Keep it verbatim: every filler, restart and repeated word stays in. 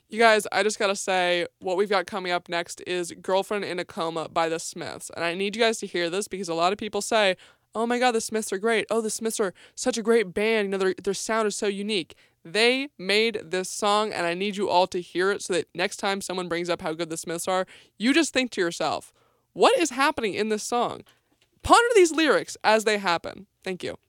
You guys, I just gotta say, what we've got coming up next is Girlfriend in a Coma by the Smiths. And I need you guys to hear this because a lot of people say, oh my god, the Smiths are great. Oh, the Smiths are such a great band. You know, their, their sound is so unique. They made this song, and I need you all to hear it so that next time someone brings up how good the Smiths are, you just think to yourself, what is happening in this song? Ponder these lyrics as they happen. Thank you.